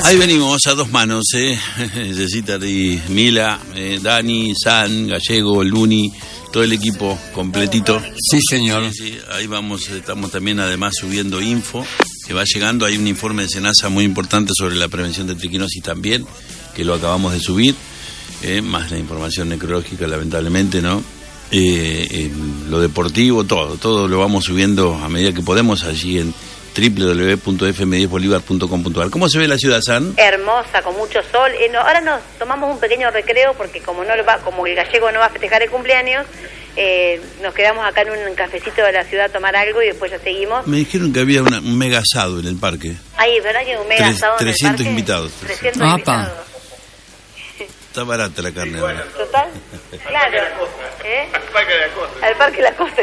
Ahí venimos a dos manos, Cecitar y Mila, Dani, San, Gallego, Luni, todo el equipo completito. Sí, señor. Sí, ahí vamos, estamos también además subiendo info que va llegando. Hay un informe de SENASA muy importante sobre la prevención de triquinosis también, que lo acabamos de subir, más la información necrológica, lamentablemente, ¿no? Lo deportivo, todo lo vamos subiendo a medida que podemos allí en www.fm10bolivar.com.ar. ¿Cómo se ve la ciudad, San? Hermosa, con mucho sol. Ahora nos tomamos un pequeño recreo porque como el gallego no va a festejar el cumpleaños, nos quedamos acá en un cafecito de la ciudad a tomar algo y después ya seguimos. Me dijeron que había un mega asado en el parque. Ay, ¿verdad que un mega asado en el 300 parque? invitados. 300 Apa. invitados. Está barata la carne ahora. ¿Total? Claro. Al Parque de la Costa.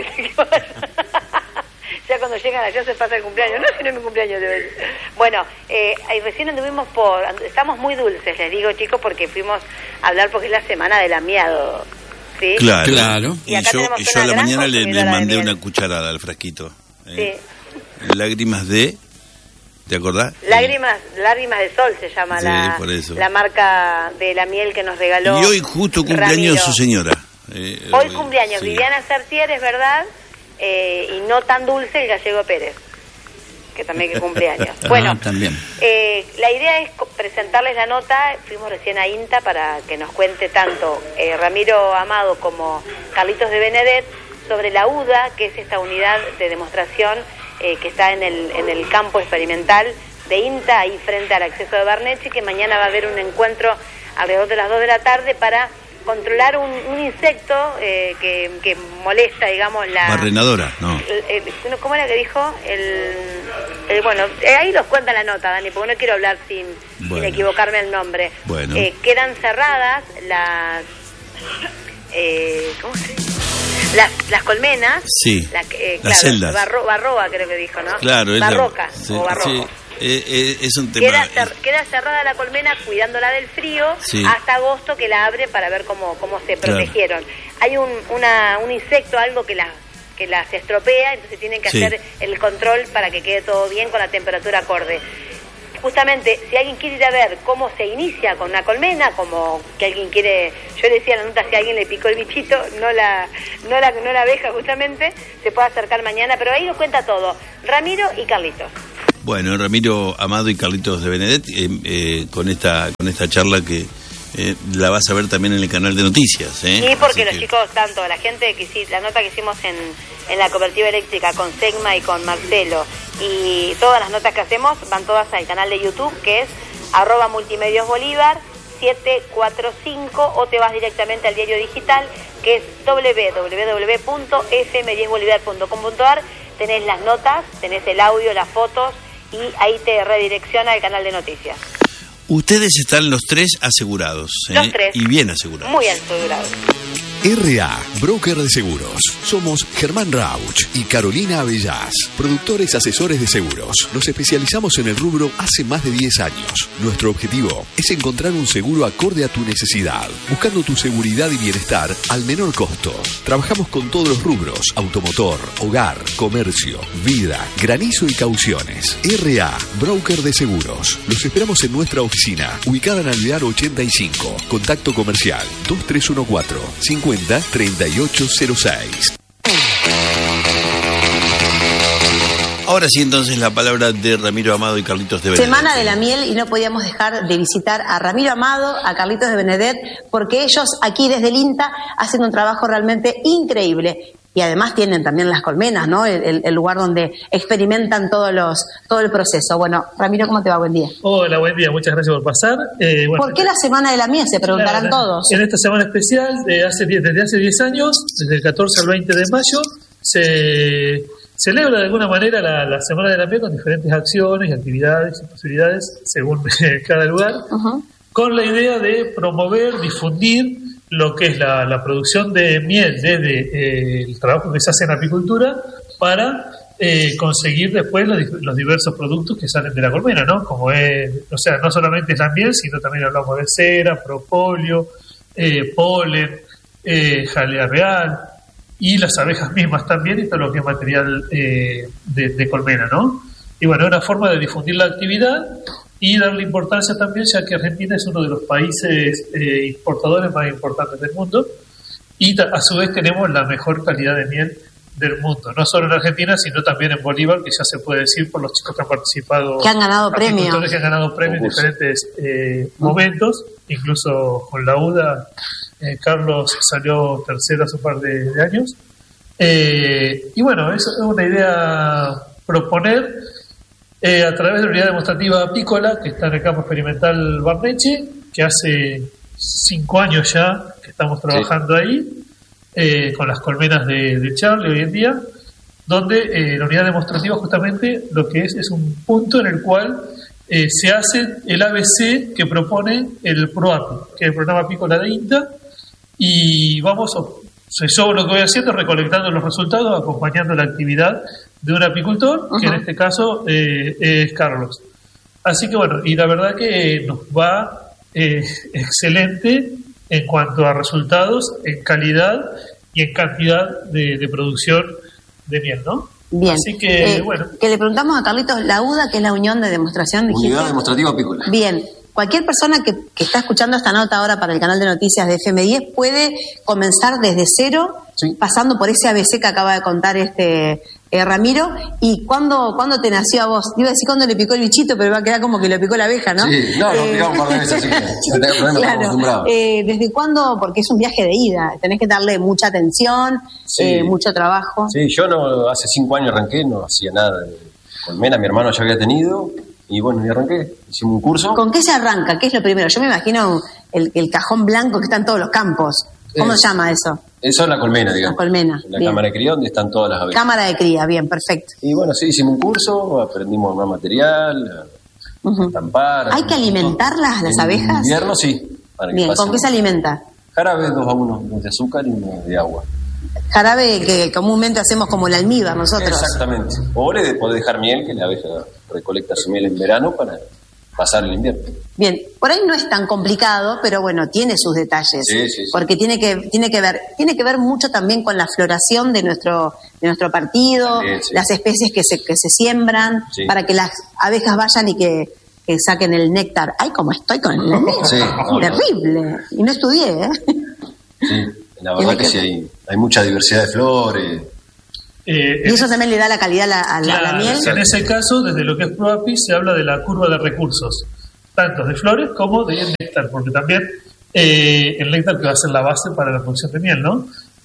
Ya cuando llegan allá se pasa el cumpleaños. No, si no es mi cumpleaños de hoy. Bueno, recién anduvimos estamos muy dulces, les digo, chicos, porque fuimos a hablar porque es la semana del amiado. ¿Sí? Claro. Y Y acá yo tenemos a una la gran mañana le consumidora de mandé miel. una cucharada al frasquito. Sí. Lágrimas de... ¿Te acordás? Lágrimas de Sol se llama Sí, por eso. la marca de la miel que nos regaló. Y hoy justo cumpleaños Ramiro. su señora. Hoy cumpleaños, sí. Viviana Sartier, es verdad, y no tan dulce el gallego Pérez, que también que cumpleaños. Bueno, también. la idea es presentarles la nota. Fuimos recién a INTA para que nos cuente tanto Ramiro Amado como Carlitos de Benedet sobre la UDA, que es esta unidad de demostración que está en el campo experimental de INTA, ahí frente al acceso de Barneche, que mañana va a haber un encuentro alrededor de las 2 de la tarde para controlar un insecto que molesta, digamos, la... Barrenadora, no. ¿Cómo era que dijo? Bueno, ahí los cuenta la nota, Dani, porque no quiero hablar sin equivocarme el nombre. Bueno. Quedan cerradas las... ¿cómo se dice? Las colmenas. Sí, las celdas. Barroa creo que dijo, ¿no? Claro, Barroca sí, o barroco. sí. Es un tema... Queda cerrada la colmena cuidándola del frío, sí, hasta agosto, que la abre para ver cómo se protegieron. Hay un insecto, algo que las estropea, entonces tienen que hacer el control para que quede todo bien con la temperatura acorde. Justamente, si alguien quiere ir a ver cómo se inicia con una colmena, como que alguien quiere, yo le decía a la nota, si alguien le picó el bichito, no la abeja justamente, se puede acercar mañana, pero ahí lo cuenta todo, Ramiro y Carlitos. Bueno, Ramiro Amado y Carlitos de Benedet, con esta charla que la vas a ver también en el canal de noticias. Sí, porque los chicos, tanto la gente la nota que hicimos en la cooperativa eléctrica con Segma y con Marcelo, y todas las notas que hacemos van todas al canal de YouTube, que es @multimediosbolivar 745, o te vas directamente al diario digital, que es www.fm10bolivar.com.ar. tenés las notas, tenés el audio, las fotos, y ahí te redirecciona al canal de noticias. Ustedes están los tres asegurados. Los tres. Y bien asegurados. Muy asegurados. RA, broker de seguros. Somos Germán Rauch y Carolina Avellás, productores asesores de seguros. Nos especializamos en el rubro hace más de 10 años. Nuestro objetivo es encontrar un seguro acorde a tu necesidad, buscando tu seguridad y bienestar al menor costo. Trabajamos con todos los rubros: automotor, hogar, comercio, vida, granizo y cauciones. RA, broker de seguros. Los esperamos en nuestra oficina, ubicada en Alvear 85. Contacto comercial 2314 503806. Ahora sí, entonces, la palabra de Ramiro Amado y Carlitos de Benedet. Semana de la miel, y no podíamos dejar de visitar a Ramiro Amado, a Carlitos de Benedet, porque ellos aquí desde el INTA hacen un trabajo realmente increíble. Y además tienen también las colmenas, ¿no? El lugar donde experimentan todo el proceso. Bueno, Ramiro, ¿cómo te va? Buen día. Hola, buen día. Muchas gracias por pasar. ¿Por qué la Semana de la Miel? Se preguntarán todos. En esta semana especial, desde hace 10 años, desde el 14 al 20 de mayo, se celebra de alguna manera la Semana de la Miel con diferentes acciones y actividades y posibilidades según cada lugar, con la idea de promover, difundir lo que es la producción de miel desde el trabajo que se hace en apicultura para conseguir después los diversos productos que salen de la colmena, ¿no? Como es, o sea, no solamente es la miel, sino también hablamos de cera, propóleo, polen, jalea real y las abejas mismas también, y todo lo que es material de colmena, ¿no? Y bueno, es una forma de difundir la actividad y darle importancia también, ya que Argentina es uno de los países importadores más importantes del mundo, y a su vez tenemos la mejor calidad de miel del mundo, no solo en Argentina, sino también en Bolívar, que ya se puede decir por los chicos que han participado, que han ganado premios en diferentes momentos, incluso con la UDA. Carlos salió tercero hace un par de años, y bueno, es una idea proponer a través de la unidad demostrativa apícola que está en el campo experimental Barneche, que hace 5 años ya que estamos trabajando ahí, con las colmenas de Charlie hoy en día, donde la unidad demostrativa justamente lo que es un punto en el cual se hace el ABC que propone el PROAPI, que es el programa apícola de INTA, y yo lo que voy haciendo es recolectando los resultados, acompañando la actividad de un apicultor, que en este caso es Carlos. Así que bueno, y la verdad que nos va excelente en cuanto a resultados, en calidad y en cantidad de producción de miel, ¿no? Bien. Así que, bueno. Que le preguntamos a Carlitos, la UDA, que es la Unión de Demostración Digital. Unidad Demostrativa Apícola. Bien. Cualquier persona que está escuchando esta nota ahora para el canal de noticias de FM10 puede comenzar desde cero, pasando por ese ABC que acaba de contar Ramiro. ¿Y cuándo te nació a vos? Iba a decir cuándo le picó el bichito, pero va a quedar como que le picó la abeja, ¿no? Sí, no, picamos un par de veces, así que no tengo problema, estamos acostumbrados. ¿Desde cuándo? Porque es un viaje de ida, tenés que darle mucha atención, mucho trabajo. Sí, yo hace 5 años arranqué, no hacía nada de colmena, mi hermano ya había tenido. Y bueno, y arranqué, hicimos un curso. ¿Con qué se arranca? ¿Qué es lo primero? Yo me imagino el cajón blanco que está en todos los campos. ¿Cómo se llama eso? Eso es la colmena, digamos. La colmena. La cámara de cría donde están todas las abejas. Cámara de cría, bien, perfecto. Y bueno, sí, hicimos un curso, aprendimos más material, a estampar. ¿Hay que alimentarlas, las abejas? En invierno sí. Bien, ¿con qué se alimenta? Jarabe 2-1, uno de azúcar y uno de agua. Jarabe que comúnmente hacemos como el almíbar nosotros. Exactamente. O le podés dejar miel, que la abeja recolecta su miel en verano para pasar el invierno. Bien, por ahí no es tan complicado, pero bueno, tiene sus detalles. Sí. Porque tiene que ver mucho también con la floración de nuestro partido, También, sí. Las especies que se siembran, para que las abejas vayan y que saquen el néctar. Ay, como estoy con el néctar. Sí, terrible. Y no estudié, ¿eh? Sí, la verdad que sí hay mucha diversidad de flores. Y eso también le da la calidad a la miel. En ese caso, desde lo que es PROAPI, se habla de la curva de recursos, tanto de flores como de néctar, porque también el néctar que va a ser la base para la producción de miel, ¿no?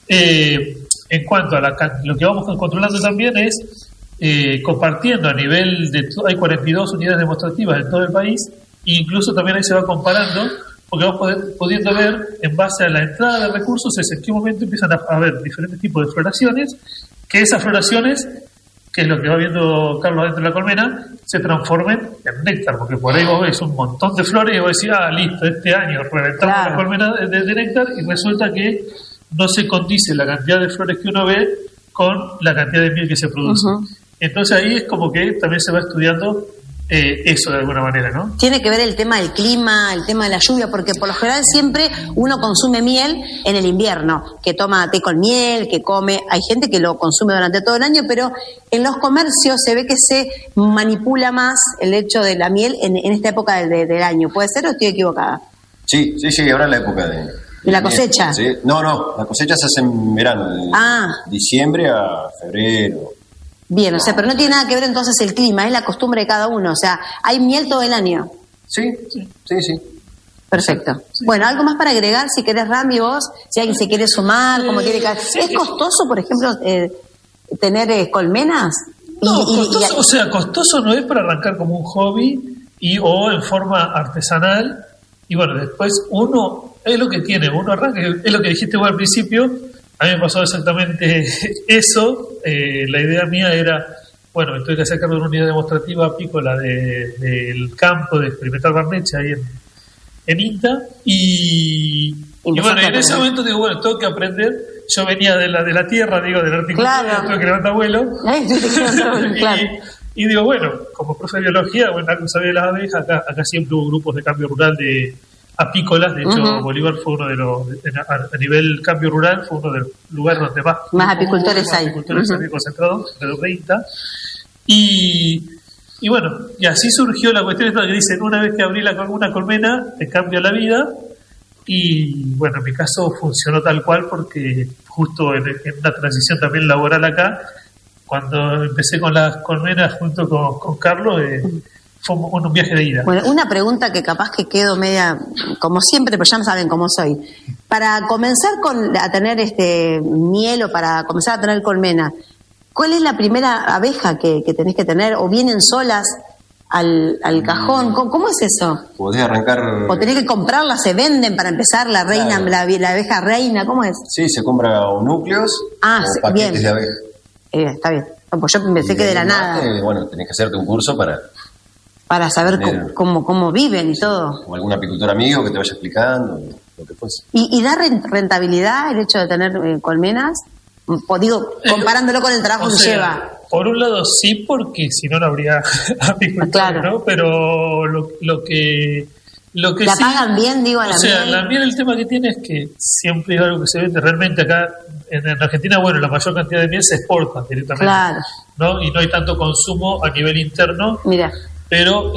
En cuanto a lo que vamos controlando también es compartiendo a nivel de... Hay 42 unidades demostrativas en todo el país, e incluso también ahí se va comparando, porque vamos pudiendo ver, en base a la entrada de recursos, en qué momento empiezan a haber diferentes tipos de floraciones, que esas floraciones, que es lo que va viendo Carlos dentro de la colmena, se transformen en néctar, porque por ahí vos ves un montón de flores y vos decís, listo, este año reventamos la colmena de néctar, y resulta que no se condice la cantidad de flores que uno ve con la cantidad de miel que se produce. Entonces ahí es como que también se va estudiando eso de alguna manera, ¿no? Tiene que ver el tema del clima, el tema de la lluvia, porque por lo general siempre uno consume miel en el invierno, que toma té con miel, que come. Hay gente que lo consume durante todo el año, pero en los comercios se ve que se manipula más el hecho de la miel en esta época del año. ¿Puede ser o estoy equivocada? Sí, ahora es la época de la cosecha. Sí. No, la cosecha se hace en verano, de diciembre a febrero. Bien, o sea, pero no tiene nada que ver entonces el clima, es la costumbre de cada uno, o sea, hay miel todo el año. Sí. Perfecto. Sí. Bueno, algo más para agregar, si querés, Rami, vos, si alguien se quiere sumar, como tiene que... ¿Es costoso, por ejemplo, tener colmenas? No, costoso no es para arrancar como un hobby o en forma artesanal, y bueno, después uno, es lo que tiene, uno arranca, es lo que dijiste vos al principio. A mí me pasó exactamente eso. La idea mía era, bueno, me tuve que hacer cargo de una unidad demostrativa apícola del campo de Experimental Barneche ahí en INTA. Y bueno, en ese momento digo, bueno, tengo que aprender. Yo venía de la tierra, digo, del horticultura, tuve que levantar vuelo. Y digo, bueno, como profe de biología, bueno, algo sabía de las abejas, acá siempre hubo grupos de cambio rural de apícolas. De hecho, Bolívar fue uno de los, a nivel cambio rural, fue uno de los lugares donde más apicultores hay. Apicultores hay concentrados, alrededor de INTA. Y Y bueno, y así surgió la cuestión esta que dicen, una vez que abrí una colmena, te cambia la vida. Y bueno, en mi caso funcionó tal cual porque justo en una transición también laboral acá, cuando empecé con las colmenas junto con Carlos, fue un viaje de ida. Bueno, una pregunta que capaz que quedo media, como siempre, pero ya no saben cómo soy. Para comenzar a tener miel o para comenzar a tener colmena, ¿cuál es la primera abeja que tenés que tener? ¿O vienen solas al cajón? ¿Cómo es eso? Podés arrancar... ¿O tenés que comprarlas? ¿Se venden para empezar la reina, claro, la abeja reina? ¿Cómo es? Sí, se compra o núcleos o paquetes bien. de abeja. Está bien. No, pues yo pensé que de la nada. Bueno, tenés que hacerte un curso para saber cómo viven y todo. O algún apicultor amigo que te vaya explicando lo que fuese. ¿Y da rentabilidad el hecho de tener colmenas? O digo, comparándolo con el trabajo que lleva. Por un lado sí, porque si no, no habría apicultores, claro, ¿no? Pero lo que ¿La sí, pagan bien, digo, a la miel? O sea, la miel, el tema que tiene es que siempre es algo que se vende realmente acá en Argentina. Bueno, la mayor cantidad de miel se exporta directamente, claro, ¿no? Y no hay tanto consumo a nivel interno. Mira. Pero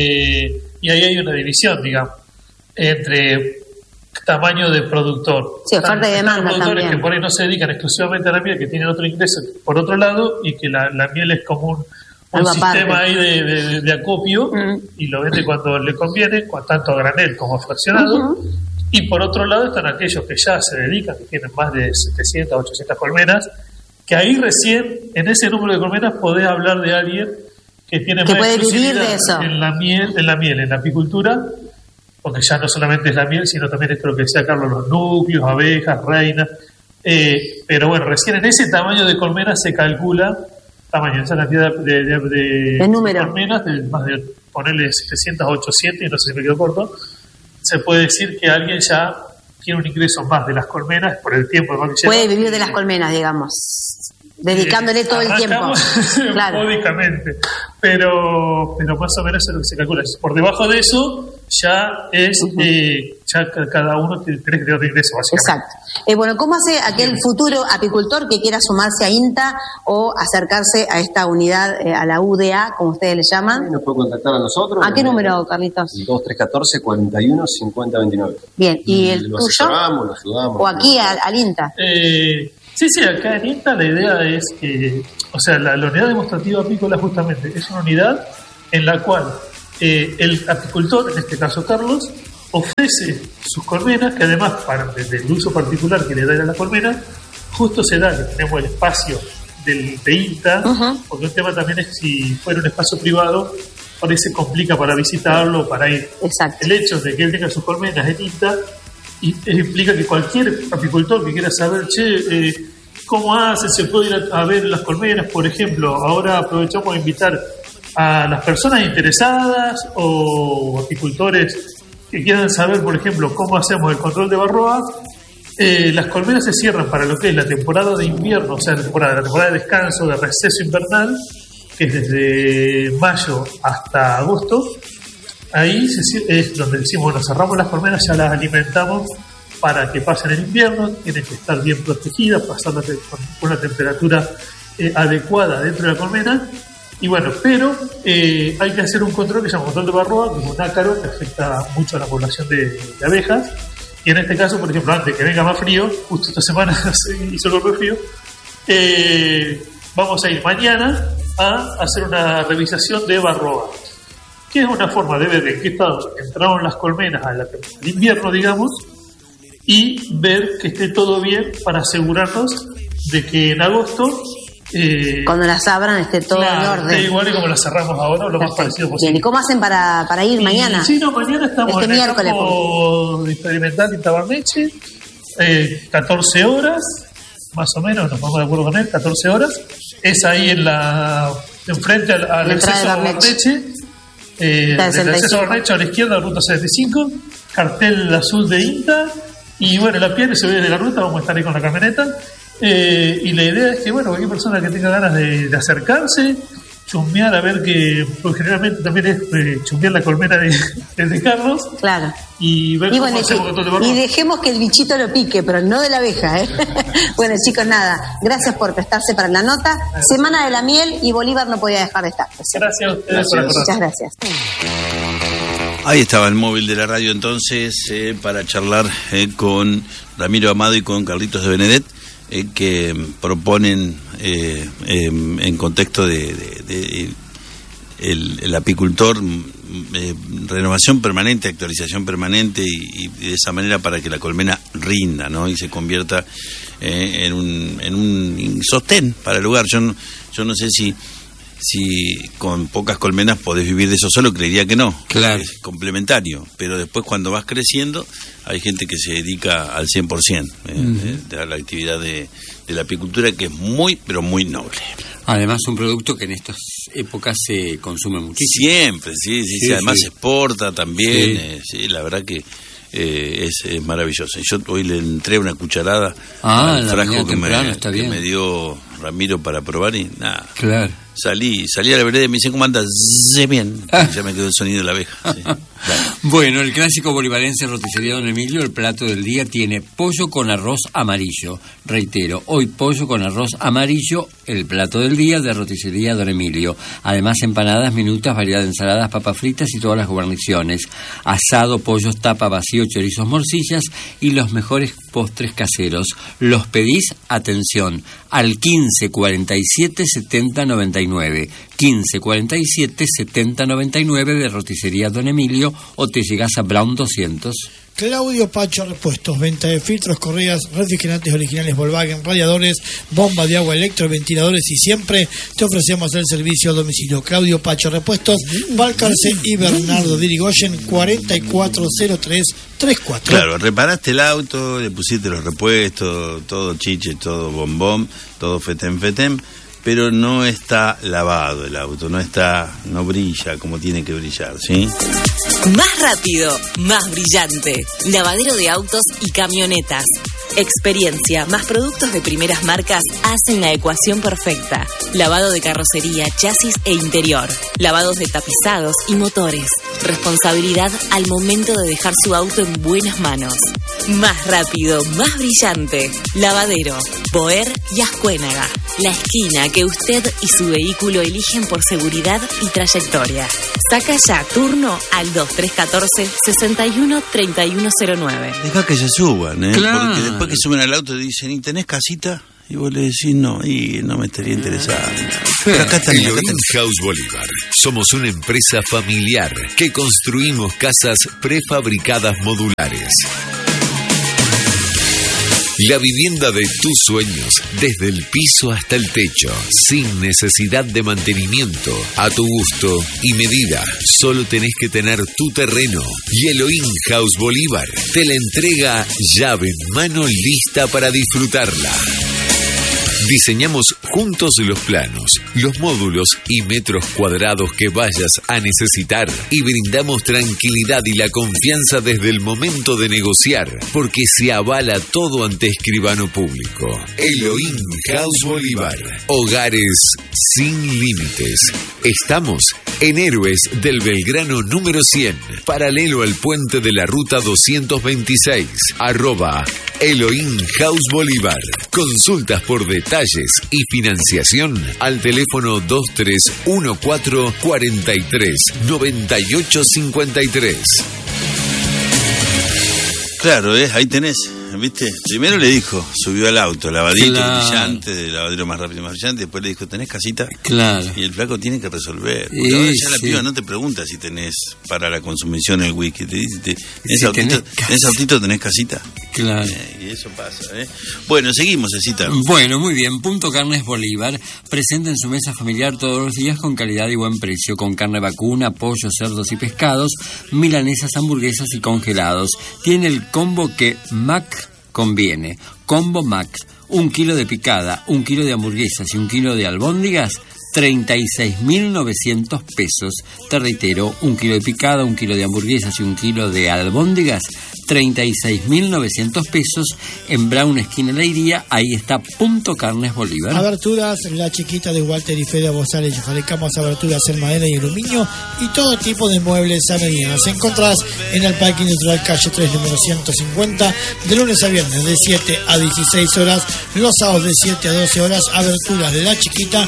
y ahí hay una división, digamos, entre tamaño de productor. Sí, oferta y demanda productores también, que por ahí no se dedican exclusivamente a la miel, que tienen otro ingreso por otro lado, y que la miel es como un sistema ahí de acopio, y lo vende cuando le conviene, tanto a granel como a fraccionado. Y por otro lado están aquellos que ya se dedican, que tienen más de 700, 800 colmenas, que ahí recién, en ese número de colmenas, podés hablar de alguien que tiene que más puede vivir de eso en la miel, en la apicultura, porque ya no solamente es la miel, sino también es lo que decía Carlos, los núcleos, abejas, reinas. Pero bueno, recién en ese tamaño de colmenas se calcula esa cantidad de número. colmenas, de más de ponerle 700 a 800, y no sé si me quedo corto. Se puede decir que alguien ya tiene un ingreso más de las colmenas por el tiempo que lleva. Puede vivir de las colmenas, digamos, dedicándole todo el tiempo. Claro. Módicamente, pero más o menos es lo que se calcula. Por debajo de eso ya es ya cada uno tiene que tener otro ingreso, básicamente. Exacto. Bueno, ¿cómo hace aquel futuro apicultor que quiera sumarse a INTA o acercarse a esta unidad, a la UDA, como ustedes le llaman? Nos puede contactar a nosotros. ¿A qué número, Carlitos? 2314 41 50 29. Bien, ¿y el lo tuyo? Lo ayudamos. ¿O aquí al INTA? Sí, acá en INTA la idea es que, o sea, la unidad demostrativa apícola justamente es una unidad en la cual el apicultor, en este caso Carlos, ofrece sus colmenas, que además, desde el uso particular que le da a la colmena, justo se da que tenemos el espacio de INTA, porque un tema también es si fuera un espacio privado, por ahí se complica para visitarlo, para ir. Exacto. El hecho de que él tenga sus colmenas en INTA implica que cualquier apicultor que quiera saber, ¿cómo hace? Se puede ir a ver las colmenas, por ejemplo. Ahora aprovechamos a invitar a las personas interesadas o apicultores que quieran saber, por ejemplo, cómo hacemos el control de varroa. Las colmenas se cierran para lo que es la temporada de invierno, o sea, la temporada de descanso, de receso invernal, que es desde mayo hasta agosto. Ahí es donde decimos, bueno, cerramos las colmenas, ya las alimentamos para que pasen el invierno, tienen que estar bien protegidas, pasando con una temperatura adecuada dentro de la colmena. Y bueno, pero hay que hacer un control que se llama control de varroa, que es un ácaro que afecta mucho a la población de abejas. Y en este caso, por ejemplo, antes que venga más frío, justo esta semana se hizo el golpe frío, vamos a ir mañana a hacer una revisación de varroa, que es una forma de ver en qué estado entraron las colmenas al invierno, digamos, y ver que esté todo bien para asegurarnos de que en agosto, cuando las abran, esté todo en orden. Esté igual y como las cerramos ahora, lo más parecido posible. Bien, ¿y cómo hacen para ir mañana? Sí, mañana estamos en el miércoles, campo experimental en Tabarneche, 14 horas, más o menos, nos vamos de acuerdo con él, 14 horas. Es ahí enfrente al acceso a Tabarneche. Desde el acceso a Barnecho a la izquierda, ruta 75, cartel azul de INTA, y bueno, la piel se ve desde la ruta, vamos a estar ahí con la camioneta, y la idea es que, bueno, cualquier persona que tenga ganas de acercarse, chusmear a ver que, pues generalmente también es chusmear la colmena de Carlos. Claro. Y ver cómo hacemos con todo el barro. Y dejemos que el bichito lo pique, pero no de la abeja, ¿eh? Bueno, chicos, nada. Gracias por prestarse para la nota. Semana de la miel y Bolívar no podía dejar de estar. Gracias a ustedes por acordar. Muchas gracias. Ahí estaba el móvil de la radio entonces para charlar con Ramiro Amado y con Carlitos de Benedet, que proponen en contexto de el apicultor renovación permanente, actualización permanente y de esa manera para que la colmena rinda, ¿no? Y se convierta en un sostén para el lugar. Yo no sé si con pocas colmenas podés vivir de eso solo, creería que no. Claro. Es complementario, pero después cuando vas creciendo hay gente que se dedica al 100% a la actividad de la apicultura, que es muy, pero muy noble. Además, un producto que en estas épocas se consume muchísimo. Siempre, sí. Además se exporta también, sí, la verdad que es maravilloso. Y yo hoy le entré una cucharada al frasco que me dio Ramiro para probar y nada. Claro. Salí a la vereda y me dicen, ¿cómo andas? Bien. Ya me quedó el sonido de la abeja. Sí. Bueno, el clásico bolivarense Roticería Don Emilio, el plato del día tiene pollo con arroz amarillo. Reitero, hoy pollo con arroz amarillo, el plato del día de Roticería Don Emilio. Además, empanadas, minutas, variedad de ensaladas, papas fritas y todas las guarniciones. Asado, pollos, tapa, vacío, chorizos, morcillas y los mejores postres caseros. Los pedís, atención, al 1547 7099. 1547 7099 de Roticería Don Emilio, o te llegás a Brown 200. Claudio Pacho Repuestos, venta de filtros, correas, refrigerantes originales Volkswagen, radiadores, bombas de agua, electroventiladores, y siempre te ofrecemos el servicio a domicilio. Claudio Pacho Repuestos, Balcarce y Bernardo de Irigoyen, 440334. Claro, reparaste el auto, le pusiste los repuestos, todo chiche, todo bombón, todo fetén, pero no está lavado el auto, no brilla como tiene que brillar, ¿sí? Más rápido, más brillante. Lavadero de autos y camionetas. Experiencia más productos de primeras marcas hacen la ecuación perfecta. Lavado de carrocería, chasis e interior. Lavados de tapizados y motores. Responsabilidad al momento de dejar su auto en buenas manos. Más rápido, más brillante. Lavadero, Boer y Ascuénaga. La esquina que usted y su vehículo eligen por seguridad y trayectoria. Saca ya turno al 2314-613109. Deja que se suban, Claro. Porque después que suben al auto dicen, ¿y tenés casita? Y vos le decís, no, y no me estaría interesado. Pero acá está Elohim House Bolívar. Somos una empresa familiar que construimos casas prefabricadas modulares. La vivienda de tus sueños, desde el piso hasta el techo, sin necesidad de mantenimiento, a tu gusto y medida. Solo tenés que tener tu terreno. Y Elohim House Bolívar te la entrega llave en mano, lista para disfrutarla. Diseñamos juntos los planos, los módulos y metros cuadrados que vayas a necesitar, y brindamos tranquilidad y la confianza desde el momento de negociar, porque se avala todo ante escribano público. Elohim House Bolívar. Hogares sin límites. Estamos en Héroes del Belgrano número 100, paralelo al puente de la ruta 226. @Elohim House Bolívar. Consultas por detalles y financiación al teléfono 2314 43 98 53. Claro, ahí tenés, ¿viste? Primero le dijo, subió al auto, lavadito, brillante, del lavadero más rápido, más brillante. Después le dijo, ¿tenés casita? Claro. Y el flaco tiene que resolver. Porque ahora ya la piba no te pregunta si tenés para la consumición el whisky. Te dice, ¿tenés autito, tenés casita? Claro. Y eso pasa, Bueno, seguimos, Cecita. Bueno, muy bien. Punto Carnes Bolívar presenta en su mesa familiar todos los días con calidad y buen precio, con carne vacuna, pollo, cerdos y pescados, milanesas, hamburguesas y congelados. Tiene el combo que Mac conviene. Combo Mac. 1 kilo de picada, 1 kilo de hamburguesas y 1 kilo de albóndigas, 36.900 pesos. Te reitero, 1 kilo de picada, 1 kilo de hamburguesas y 1 kilo de albóndigas, 36.900 pesos. En Brown, esquina Leiría, ahí está Punto Carnes Bolívar. Aberturas La Chiquita de Walter y Fede Bozales. Fabricamos aberturas en madera y aluminio y todo tipo de muebles a medida. Nos encontrás en el Parque Industrial Calle 3, número 150, de lunes a viernes de 7 a 16 horas, los sábados de 7 a 12 horas. Aberturas de La Chiquita,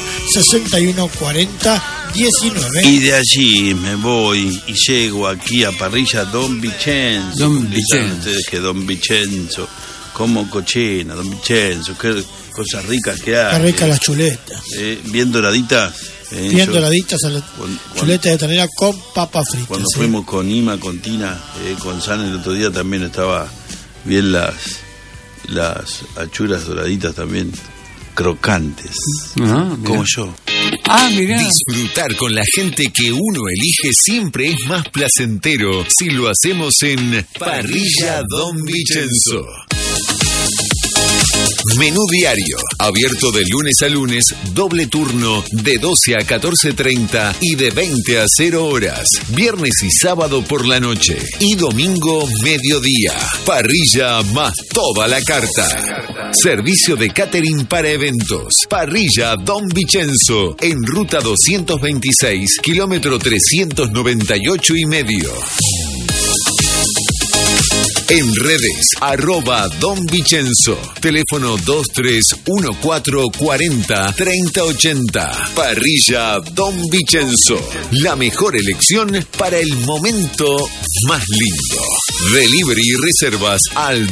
6140-19. Y de allí me voy y llego aquí a Parrilla Don Vicenzo. Don Vicenzo. Ustedes que Don Vicenzo, como cochina, Don Vicenzo, qué cosas ricas que hay. Qué ricas las chuletas. Bien doraditas. Bien doraditas a las chuletas de ternera con papas fritas. Cuando fuimos con Ima, con Tina, con San el otro día también estaba bien las achuras doraditas también, crocantes, como yo. Mirá. Disfrutar con la gente que uno elige siempre es más placentero si lo hacemos en Parrilla Don Vicenzo. Menú diario, abierto de lunes a lunes, doble turno de 12 a 14:30 y de 20 a 0 horas. Viernes y sábado por la noche y domingo mediodía. Parrilla más toda la carta. Servicio de catering para eventos. Parrilla Don Vicenzo, en ruta 226, kilómetro 398,5. En redes, @Don Vicenzo. Teléfono 2314403080. Parrilla Don Vicenzo. La mejor elección para el momento más lindo. Delivery y reservas al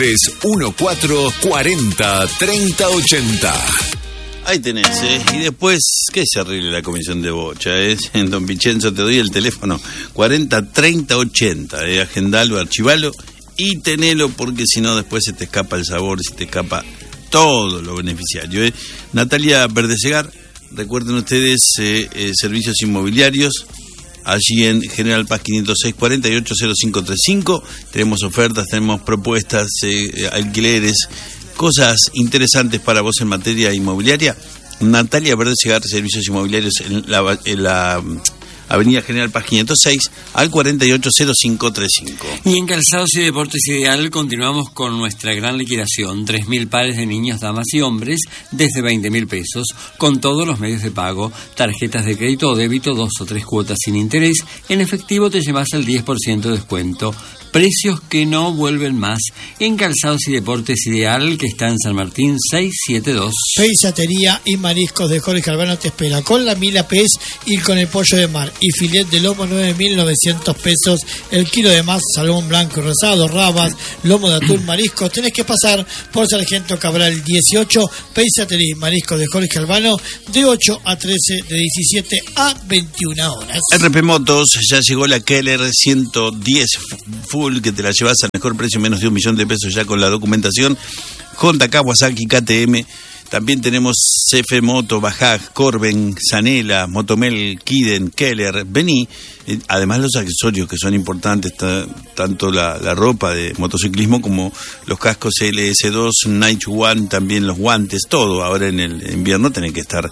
2314403080. Ahí tenés, y después que se arregle la comisión de bocha, en Don Vicenzo te doy el teléfono 403080, agendalo, archivalo y tenelo, porque si no después se te escapa el sabor, se te escapa todo lo beneficiario. Natalia Verdesegar, recuerden ustedes, servicios inmobiliarios, allí en General Paz 506 480535, tenemos ofertas, tenemos propuestas, alquileres, cosas interesantes para vos en materia inmobiliaria. Natalia Verdesegar, servicios inmobiliarios en la Avenida General Paz 506 al 480535. Y en Calzados y Deportes Ideal continuamos con nuestra gran liquidación. 3.000 pares de niños, damas y hombres desde 20.000 pesos, con todos los medios de pago, tarjetas de crédito o débito, 2 o 3 cuotas sin interés. En efectivo te llevas el 10% de descuento. Precios que no vuelven más. En Calzados y Deportes Ideal, que está en San Martín 672. Peisatería y mariscos de Jorge Albano te espera con la mila pez y con el pollo de mar y filet de lomo 9.900 pesos el kilo de más, salmón blanco y rosado, rabas, lomo de atún, mariscos. Tenés que pasar por Sargento Cabral 18. Peisatería y mariscos de Jorge Albano, de 8 a 13, de 17 a 21 horas. RP Motos, ya llegó la Keller 110 Full, que te la llevas al mejor precio, menos de $1.000.000 ya con la documentación. Honda, Kawasaki, KTM. También tenemos CF Moto, Bajaj, Corben, Zanela, Motomel, Kiden, Keller, Beni. Además los accesorios que son importantes, tanto la ropa de motociclismo como los cascos LS2, Night One, también los guantes, todo. Ahora en el invierno tenés que estar